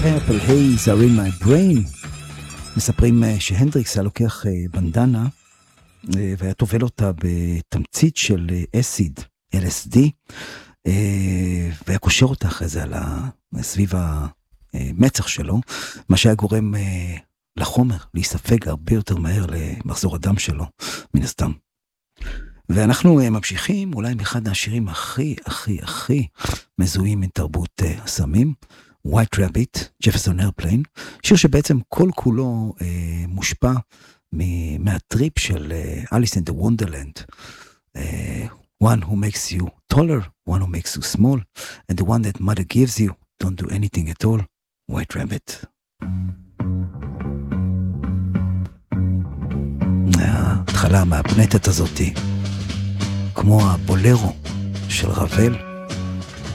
Purple Haze are in my brain. מספרים שהנדריקס היה לוקח בנדנה והיה תובל אותה בתמצית של אסיד, LSD, והיה קושר אותה אחרי זה סביב המצח שלו, מה שהיה גורם לחומר להיספג הרבה יותר מהר למחזור הדם שלו, מן הסתם. ואנחנו ממשיכים אולי מאחד השירים הכי מזוהים עם תרבות הסמים, White Rabbit, Jefferson Airplane, שיר שבעצם כל כולו מושפע מהטריפ של Alice in the Wonderland. One who makes you taller, one who makes you small, and the one that mother gives you, don't do anything at all, White Rabbit. התחלה מהפנטת הזאתי, כמו הבולרו של רבל,